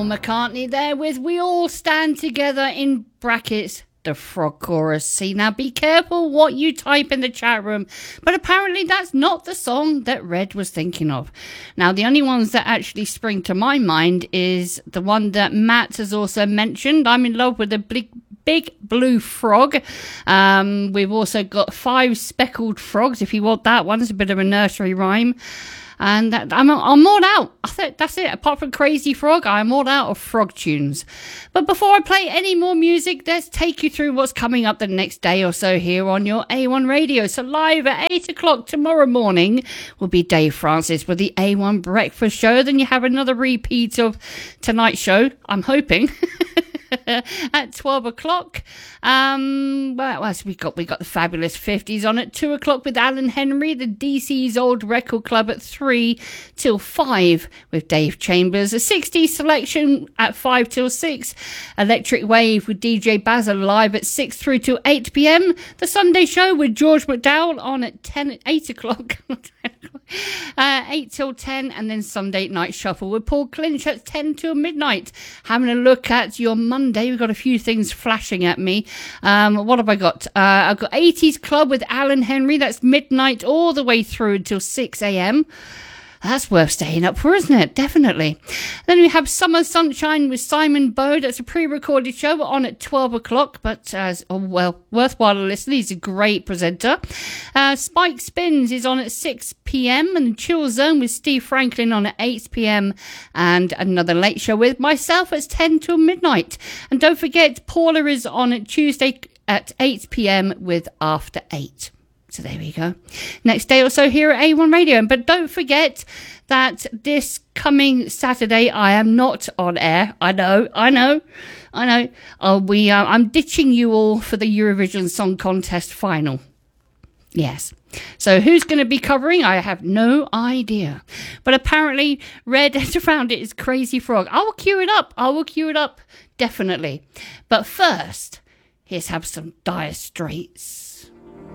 McCartney there with We All Stand Together in brackets, the Frog Chorus. See, now be careful what you type in the chat room, but apparently that's not the song that Red was thinking of. Now, the only ones that actually spring to my mind is the one that Matt has also mentioned. I'm in love with a big blue frog. We've also got 5 speckled frogs, if you want that one. It's a bit of a nursery rhyme. And I'm all out. I think that's it. Apart from Crazy Frog, I'm all out of frog tunes. But before I play any more music, let's take you through what's coming up the next day or so here on your A1 Radio. So live at 8 o'clock tomorrow morning will be Dave Francis with the A1 Breakfast Show. Then you have another repeat of tonight's show, I'm hoping. At 12 o'clock. What else we got? We got the Fabulous 50s on at 2 o'clock with Alan Henry, the DC's Old Record Club at 3 till 5 with Dave Chambers, a 60s selection at 5 till 6, Electric Wave with DJ Basil live at 6 through to 8 p.m, the Sunday Show with George McDowell on at 8 o'clock 8 till 10, and then Sunday Night Shuffle with Paul Clinch at 10 till midnight. Having a look at your Monday, we've got a few things flashing at me. What have I got? I've got 80s Club with Alan Henry, that's midnight all the way through until 6 a.m. That's worth staying up for, isn't it? Definitely. Then we have Summer Sunshine with Simon Bowe. That's a pre-recorded show on at 12 o'clock, but worthwhile to listen. He's a great presenter. Spike Spins is on at 6 p.m. and Chill Zone with Steve Franklin on at 8 p.m. and another late show with myself at 10 till midnight. And don't forget, Paula is on at Tuesday at 8 p.m. with After 8. So there we go. Next day or so here at A1 Radio. But don't forget that this coming Saturday, I am not on air. I know. I'm ditching you all for the Eurovision Song Contest final. Yes. So who's going to be covering? I have no idea. But apparently Red has found it is Crazy Frog. I will queue it up. Definitely. But first, here's have some Dire Straits.